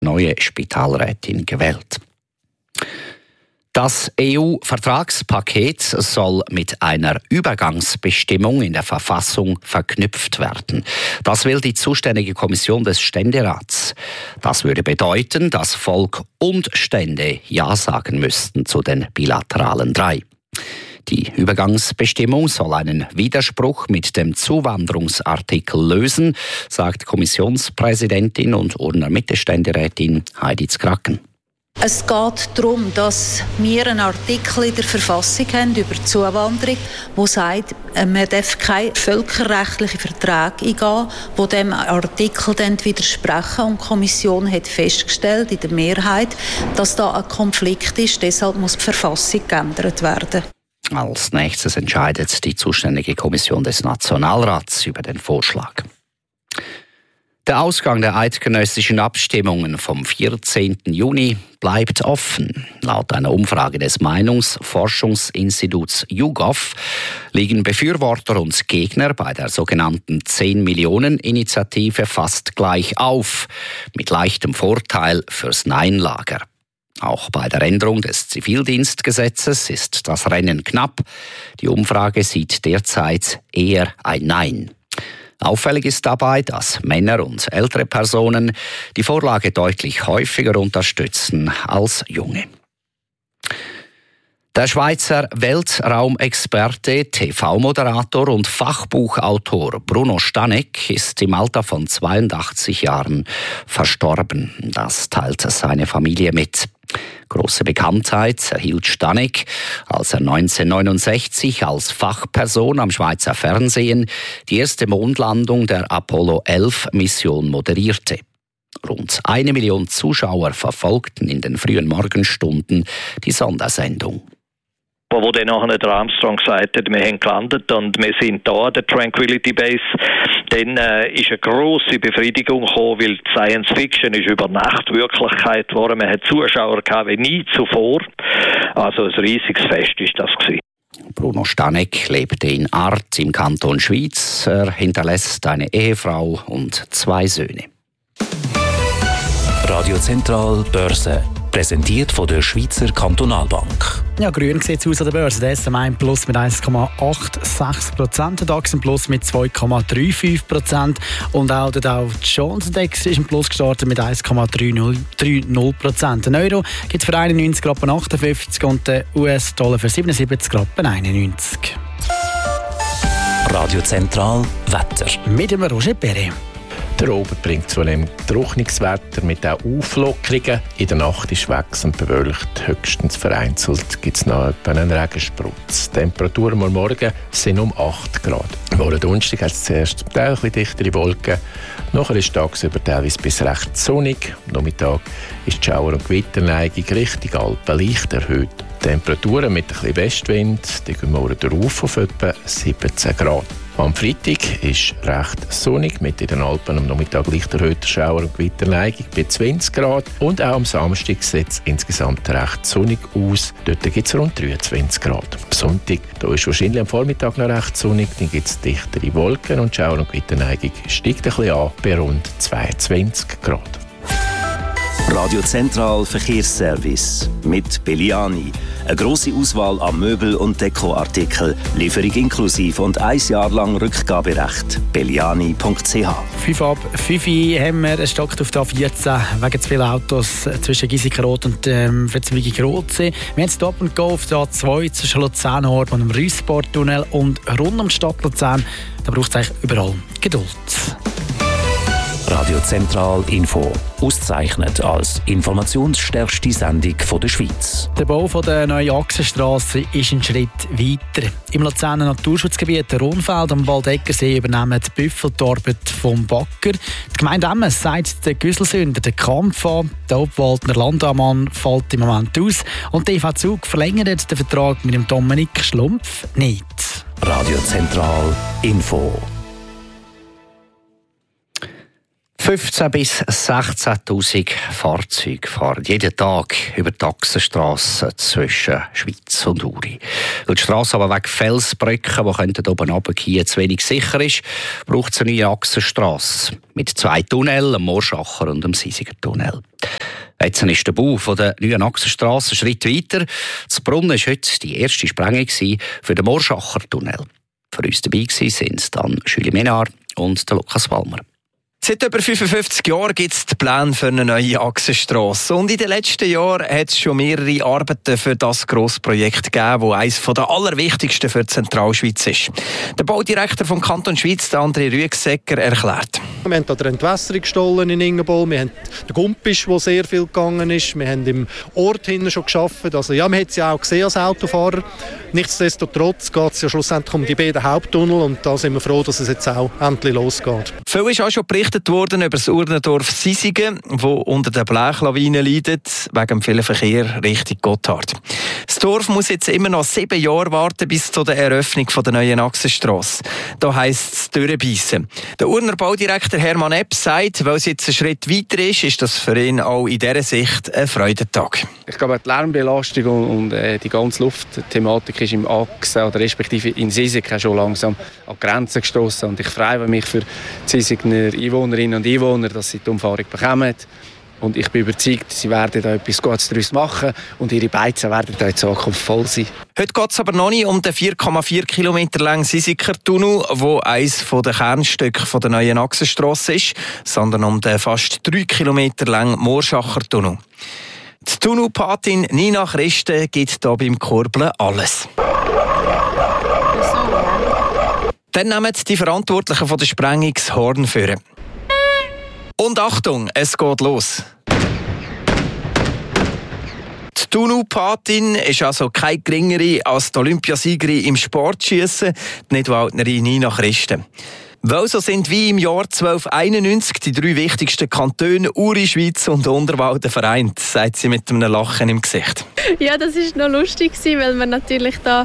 neue Spitalrätin gewählt. Das EU-Vertragspaket soll mit einer Übergangsbestimmung in der Verfassung verknüpft werden. Das will die zuständige Kommission des Ständerats. Das würde bedeuten, dass Volk und Stände Ja sagen müssten zu den bilateralen 3. Die Übergangsbestimmung soll einen Widerspruch mit dem Zuwanderungsartikel lösen, sagt Kommissionspräsidentin und Urner Mitte-Ständerätin Heidi Zkracken. Es geht darum, dass wir einen Artikel in der Verfassung haben über die Zuwanderung, der sagt, man darf keine völkerrechtlichen Verträge eingehen, die diesem Artikel dann widersprechen. Und die Kommission hat festgestellt, in der Mehrheit, dass da ein Konflikt ist. Deshalb muss die Verfassung geändert werden. Als nächstes entscheidet die zuständige Kommission des Nationalrats über den Vorschlag. Der Ausgang der eidgenössischen Abstimmungen vom 14. Juni bleibt offen. Laut einer Umfrage des Meinungsforschungsinstituts YouGov liegen Befürworter und Gegner bei der sogenannten 10-Millionen-Initiative fast gleich auf, mit leichtem Vorteil fürs Nein-Lager. Auch bei der Änderung des Zivildienstgesetzes ist das Rennen knapp. Die Umfrage sieht derzeit eher ein Nein. Auffällig ist dabei, dass Männer und ältere Personen die Vorlage deutlich häufiger unterstützen als junge. Der Schweizer Weltraumexperte, TV-Moderator und Fachbuchautor Bruno Stanek ist im Alter von 82 Jahren verstorben. Das teilt seine Familie mit. Große Bekanntheit erhielt Stanek, als er 1969 als Fachperson am Schweizer Fernsehen die erste Mondlandung der Apollo-11-Mission moderierte. Rund 1 Million Zuschauer verfolgten in den frühen Morgenstunden die Sondersendung. Wo dann nachher der Armstrong gesagt hat, wir haben gelandet und wir sind da an der Tranquility Base, dann ist eine grosse Befriedigung gekommen, weil die Science Fiction ist über Nacht Wirklichkeit geworden. Man hat Zuschauer gehabt wie nie zuvor. Also ein riesiges Fest ist das gewesen. Bruno Stanek lebte in Arth im Kanton Schwyz. Er hinterlässt eine Ehefrau und 2 Söhne. Radio Zentral Börse, präsentiert von der Schweizer Kantonalbank. Ja, grün sieht es aus an der Börse. Der SMI im Plus mit 1,86%, der DAX im Plus mit 2,35% und auch der Dow Jones Index ist im Plus gestartet mit 1,30%. Den Euro gibt es für 91,58 und den US-Dollar für 77,91. Radio Zentral Wetter. Mit dem Roger Perret. Der Abend bringt zunehmend trockenes Wetter mit auch Auflockerungen. In der Nacht ist wechselnd bewölkt, höchstens vereinzelt gibt es noch einen Regensprutz. Die Temperaturen am Morgen sind um 8 Grad. Morgen Donnerstag hat es zuerst zum Teil ein bisschen dichtere Wolken. Nachher ist tagsüber teilweise bis recht sonnig. Am Nachmittag ist die Schauer- und Gewitterneigung Richtung Alpen leicht erhöht. Die Temperaturen mit ein bisschen Westwind die gehen morgen rauf auf etwa 17 Grad. Am Freitag ist recht sonnig, mit in den Alpen am Nachmittag leicht erhöhter Schauer- und Gewitterneigung bei 20 Grad. Und auch am Samstag sieht es insgesamt recht sonnig aus. Dort gibt es rund 23 Grad. Am Sonntag da ist wahrscheinlich am Vormittag noch recht sonnig, dann gibt es dichtere Wolken und die Schauer- und Gewitterneigung steigt ein bisschen an bei rund 22 Grad. Radio Zentral Verkehrsservice mit Belliani. Eine grosse Auswahl an Möbel- und Dekoartikeln, Lieferung inklusive und 1 Jahr lang Rückgaberecht. Belliani.ch. 5 ab 5 haben wir einen Stock auf der A14 wegen zu vielen Autos zwischen Giesikenrot und Verzweigung-Rotsee. Wir haben Stop and Go auf der A2 zwischen Luzern und dem Rüssporttunnel und rund um die Stadt Luzern. Da braucht es eigentlich überall Geduld. Radio Zentral Info. Auszeichnet als informationsstärkste Sendung der Schweiz. Der Bau der neuen Achsenstrasse ist ein Schritt weiter. Im Luzerner Naturschutzgebiet Rundfeld am Waldeckersee übernehmen die Büffel die Arbeit vom Bagger. Die Gemeinde Emmen sagt den Güsselsünder den Kampf an. Der Obwaldner Landammann fällt im Moment aus. Und die EV Zug verlängert den Vertrag mit dem Dominik Schlumpf nicht. Radio Zentral Info. 15.000 bis 16.000 Fahrzeuge fahren jeden Tag über die Achsenstrasse zwischen Schweiz und Uri. Weil die Strasse aber wegen Felsbrücken, die oben runterfallen, zu wenig sicher ist, braucht es eine neue Achsenstrasse mit 2 Tunneln, dem Morschacher und dem Sisiger Tunnel. Jetzt ist der Bau der neuen Achsenstrasse einen Schritt weiter. Das Brunnen war heute die erste Sprengung für den Morschacher Tunnel. Für uns dabei waren dann Julie Menard und Lukas Palmer. Seit über 55 Jahren gibt es den Plan für eine neue Achsenstrasse. Und in den letzten Jahren hat es schon mehrere Arbeiten für das grosse Projekt gegeben, das eines der allerwichtigsten für die Zentralschweiz ist. Der Baudirektor vom Kanton Schweiz, André Rüegsegger, erklärt. Wir haben den Entwässerungsstollen in Ingenbol, wir haben den Gumpisch, wo sehr viel gegangen ist, wir haben im Ort hinten schon gearbeitet. Also ja, man hat es ja auch gesehen als Autofahrer. Nichtsdestotrotz geht es ja schlussendlich um die beiden Haupttunnel und da sind wir froh, dass es jetzt auch endlich losgeht. Viel ist auch schon berichtet worden über das Urnendorf Sisigen, das unter der Blechlawine leidet, wegen dem vielen Verkehr Richtung Gotthard. Das Dorf muss jetzt immer noch 7 Jahre warten bis zu der Eröffnung der neuen Achsenstrasse. Da heisst es durchbeissen. Der Urner Baudirektor Hermann Epp sagt, weil es jetzt ein Schritt weiter ist das für ihn auch in dieser Sicht ein Freudentag. Ich glaube, die Lärmbelastung und die ganze Luftthematik ist im Achsen oder respektive in Sisigen schon langsam an Grenzen gestoßen. Und ich freue mich für die Sisigener Einwohnerinnen und Einwohner, dass sie die Umfahrung bekommen. Und ich bin überzeugt, sie werden da etwas Gutes daraus machen und ihre Beizen werden da in Zukunft voll sein. Heute geht es aber noch nicht um den 4,4 Kilometer langen Sisiger-Tunnel, der eines der Kernstücke der neuen Achsenstrasse ist, sondern um den fast 3 Kilometer langen Morschacher-Tunnel. Die Tunnelpatin Nina Christen gibt hier beim Kurbeln alles. Dann nehmen die Verantwortlichen von der Sprengung das Horn führen. Und Achtung, es geht los. Die Tunnelpatin ist also keine geringere als die Olympiasiegerin im Sportschiessen, die Nidwaldnerin Nina Christen. Weil so sind wie im Jahr 1291 die 3 wichtigsten Kantone Uri, Schweiz und Unterwalden vereint, sagt sie mit einem Lachen im Gesicht. Ja, das war noch lustig, weil wir natürlich da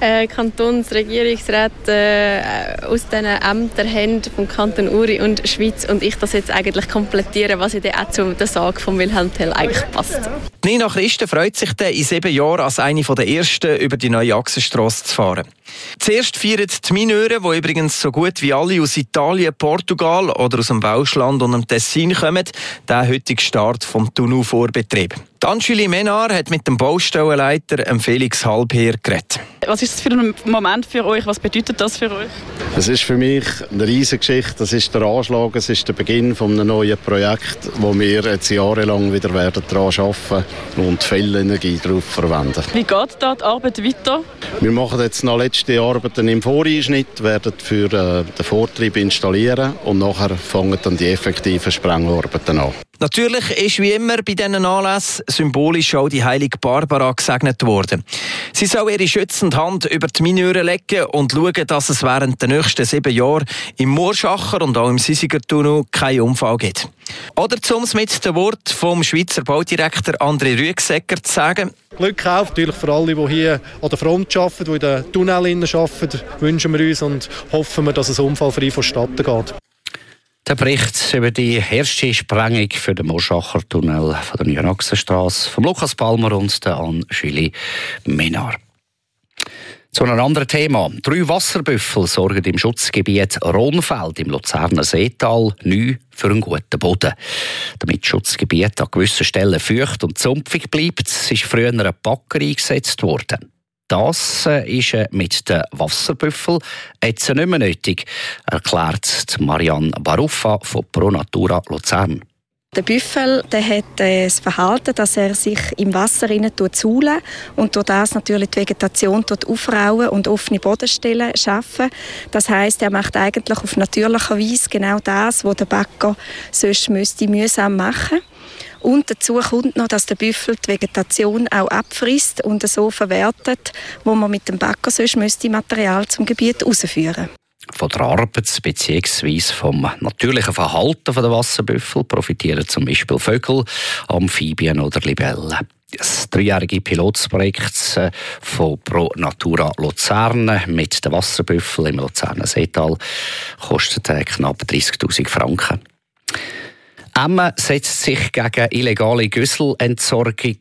Kantonsregierungsräte aus diesen Ämtern haben, vom Kanton Uri und Schweiz, und ich das jetzt eigentlich komplettiere, was dann auch zu der Sage von Wilhelm Tell eigentlich passt. Nina Christen freut sich dann in 7 Jahren als eine der ersten über die neue Achsenstrasse zu fahren. Zuerst feiern die Mineure, die übrigens so gut wie alle aus Italien, Portugal oder aus dem Welschland und dem Tessin kommen, den heutigen Start vom Tunnelvorbetrieb. Julie Menard hat mit dem Baustellenleiter Felix Halbherr geredet. Was ist das für ein Moment für euch? Was bedeutet das für euch? Es ist für mich eine riesige Geschichte. Das ist der Anschlag, es ist der Beginn eines neuen Projekts, wo wir jetzt jahrelang wieder daran arbeiten und viel Energie darauf verwenden. Wie geht da die Arbeit weiter? Wir machen jetzt noch letzte Arbeiten im Voreinschnitt, werden für den Vortrieb installieren und nachher fangen dann die effektiven Sprengarbeiten an. Natürlich ist wie immer bei diesen Anlässen symbolisch auch die heilige Barbara gesegnet worden. Sie soll ihre schützende Hand über die Mineure legen und schauen, dass es während der nächsten 7 Jahre im Moorschacher und auch im Sisiger-Tunnel keinen Unfall gibt. Oder um es mit dem Wort vom Schweizer Baudirektor André Rüegsegger zu sagen: Glück auf, natürlich für alle, die hier an der Front arbeiten, die in den Tunneln arbeiten, wünschen wir uns und hoffen wir, dass es unfallfrei vonstatten geht. Der Bericht über die erste Sprengung für den Morschacher Tunnel von der neuen Achsenstrasse von Lukas Palmer und Julie Menard. Zu einem anderen Thema. 3 Wasserbüffel sorgen im Schutzgebiet Ronfeld im Luzerner Seetal neu für einen guten Boden. Damit das Schutzgebiet an gewissen Stellen feucht und sumpfig bleibt, ist früher ein Bagger eingesetzt worden. Das ist mit den Wasserbüffeln jetzt nicht mehr nötig, erklärt Marianne Baruffa von Pro Natura Luzern. Der Büffel hat das Verhalten, dass er sich im Wasser saulen und durch das natürlich die Vegetation aufrauen und offene Bodenstellen schaffen. Das heisst, er macht eigentlich auf natürliche Weise genau das, was der Bagger sonst mühsam machen müsste. Und dazu kommt noch, dass der Büffel die Vegetation auch abfrisst und so verwertet, wo man mit dem Bagger sonst Material zum Gebiet rausführen müsste. Von der Arbeit bzw. vom natürlichen Verhalten der Wasserbüffel profitieren zum Beispiel Vögel, Amphibien oder Libellen. Das 3-jährige Pilotprojekt von Pro Natura Luzern mit den Wasserbüffeln im Luzerner Seetal kostet knapp 30'000 Franken. Emmen setzt gegen illegale Güsselentsorgung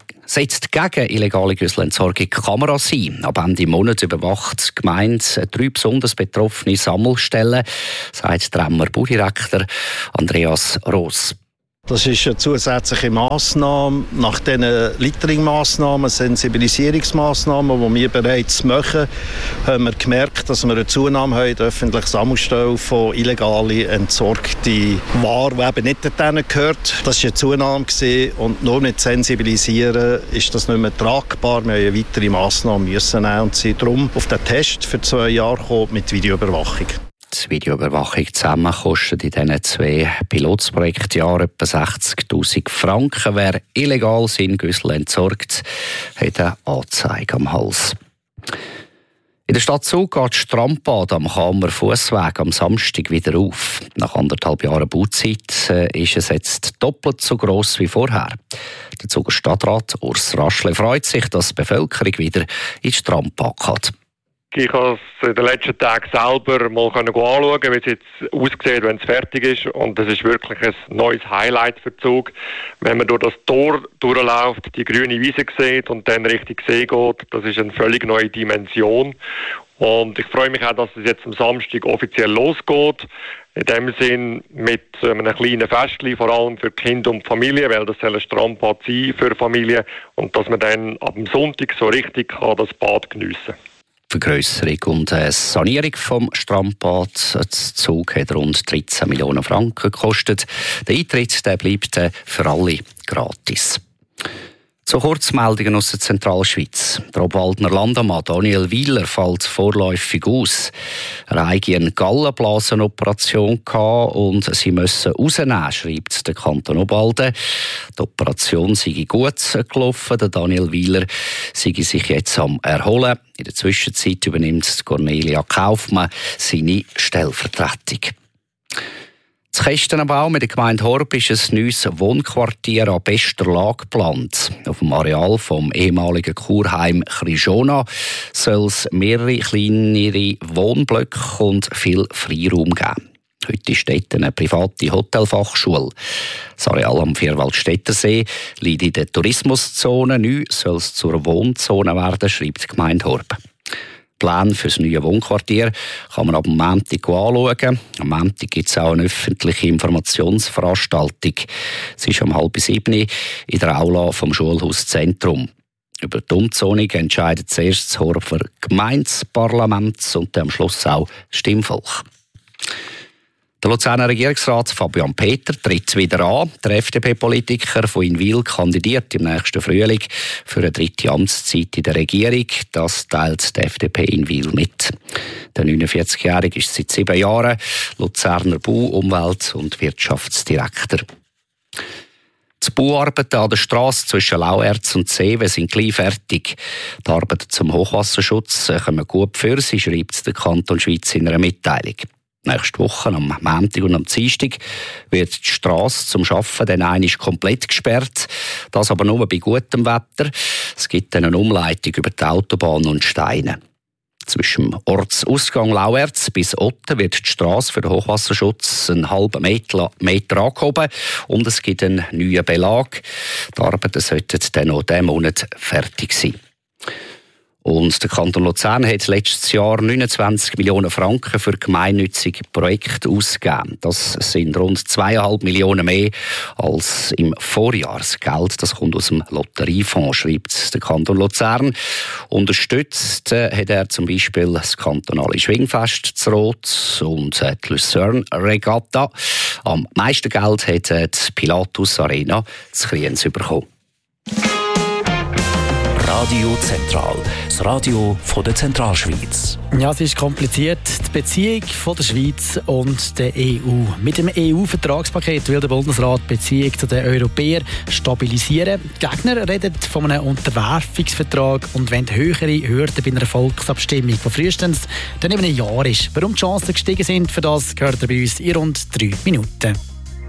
Kameras ein. Ab Ende Monat überwacht die Gemeinde 3 besonders betroffene Sammelstellen, sagt der Emmer Baudirektor Andreas Roos. Das ist eine zusätzliche Massnahme. Nach diesen Littering-Massnahmen, Sensibilisierungsmassnahmen, die wir bereits machen, haben wir gemerkt, dass wir eine Zunahme haben in der öffentlichen Sammelstelle von illegalen entsorgten Waren, die eben nicht dorthin gehört. Das war eine Zunahme und nur mit Sensibilisieren ist das nicht mehr tragbar. Wir haben eine weitere Massnahme müssen nehmen und sind darum auf den Test für 2 Jahre gekommen mit Videoüberwachung. Die Videoüberwachung zusammen kostet in diesen 2 Pilotprojektjahren etwa 60'000 Franken. Wer illegal seinen Güssel entsorgt, hat eine Anzeige am Hals. In der Stadt Zug geht das Strandbad am Kamer Fussweg am Samstag wieder auf. Nach 1,5 Jahren Bauzeit ist es jetzt doppelt so gross wie vorher. Der Zuger Stadtrat Urs Raschle freut sich, dass die Bevölkerung wieder ins Strandbad kann. Ich habe es in den letzten Tagen selber mal anschauen, wie es jetzt aussieht, wenn es fertig ist. Und das ist wirklich ein neues Highlight für den Zug. Wenn man durch das Tor durchläuft, die grüne Wiese sieht und dann Richtung See geht, das ist eine völlig neue Dimension. Und ich freue mich auch, dass es jetzt am Samstag offiziell losgeht. In dem Sinn mit einem kleinen Festchen, vor allem für Kinder und Familie, weil das soll ein Strandbad sein für Familie. Und dass man dann ab dem Sonntag so richtig das Bad geniessen kann. Vergrösserung und Sanierung vom Strandbad Zug hat rund 13 Millionen Franken gekostet. Der Eintritt bleibt für alle gratis. So Kurzmeldungen aus der Zentralschweiz. Der Obwaldner Landamann Daniel Wieler fällt vorläufig aus. Er hatte eine Gallenblasenoperation und sie müssen rausnehmen, schreibt der Kanton Obwalden. Die Operation sei gut gelaufen. Der Daniel Wieler sei sich jetzt am Erholen. In der Zwischenzeit übernimmt Cornelia Kaufmann seine Stellvertretung. Das Kästenenbau mit der Gemeinde Horb ist ein neues Wohnquartier an bester Lage geplant. Auf dem Areal vom ehemaligen Kurheim Chrijona soll es mehrere kleinere Wohnblöcke und viel Freiraum geben. Heute ist dort eine private Hotelfachschule. Das Areal am Vierwaldstättersee liegt in der Tourismuszone. Neu soll es zur Wohnzone werden, schreibt die Gemeinde Horb. Pläne für das neue Wohnquartier kann man ab dem Montag anschauen. Am Montag gibt es auch eine öffentliche Informationsveranstaltung. Es ist um 6:30 in der Aula vom Schulhauszentrum. Über die Umzonung entscheidet zuerst das Horber Gemeindeparlament und am Schluss auch das Stimmvolk. Der Luzerner Regierungsrat Fabian Peter tritt wieder an. Der FDP-Politiker von Inwil kandidiert im nächsten Frühling für eine 3. Amtszeit in der Regierung. Das teilt die FDP Inwil mit. Der 49-Jährige ist seit 7 Jahren Luzerner Bau-, Umwelt- und Wirtschaftsdirektor. Die Bauarbeiten an der Strasse zwischen Lauerz und Seewe sind gleich fertig. Die Arbeiten zum Hochwasserschutz kommen gut für sie, schreibt der Kanton Schweiz in einer Mitteilung. Nächste Woche, am Montag und am Dienstag, wird die Strasse zum Arbeiten dann einmal komplett gesperrt. Das aber nur bei gutem Wetter. Es gibt dann eine Umleitung über die Autobahn und Steine. Zwischen dem Ortsausgang Lauerz bis Otten wird die Strasse für den Hochwasserschutz einen halben Meter angehoben und es gibt einen neuen Belag. Die Arbeiten sollten dann noch diesen Monat fertig sein. Und der Kanton Luzern hat letztes Jahr 29 Millionen Franken für gemeinnützige Projekte ausgegeben. Das sind rund 2,5 Millionen mehr als im Vorjahresgeld. Das kommt aus dem Lotteriefonds, schreibt der Kanton Luzern. Unterstützt hat er zum Beispiel das kantonale Schwingfest zu Rot und die Lucerne Regatta. Am meisten Geld hat die Pilatus Arena zu Kriens bekommen. Radio Zentral, das Radio von der Zentralschweiz. Ja, es ist kompliziert, die Beziehung von der Schweiz und der EU. Mit dem EU-Vertragspaket will der Bundesrat die Beziehung zu den Europäern stabilisieren. Die Gegner reden von einem Unterwerfungsvertrag und wollen höhere Hürden bei einer Volksabstimmung, die frühestens dann eben ein Jahr ist. Warum die Chancen gestiegen sind, für das gehört er bei uns in rund 3 Minuten.